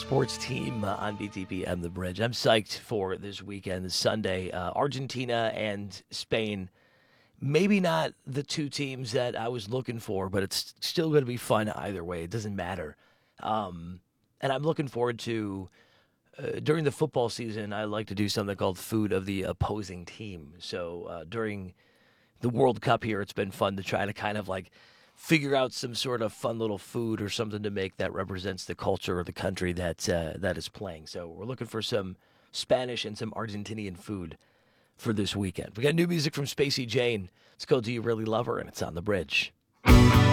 sports team on BTPM The Bridge. I'm psyched for this weekend, this Sunday. Argentina and Spain. Maybe not the two teams that I was looking for, but it's still going to be fun either way. It doesn't matter. And I'm looking forward to, during the football season, I like to do something called Food of the Opposing Team. So during the World Cup here, it's been fun to try to kind of like figure out some sort of fun little food or something to make that represents the culture or the country that is playing. So we're looking for some Spanish and some Argentinian food for this weekend. We got new music from Spacey Jane. It's called Do You Really Love Her? And it's on The Bridge.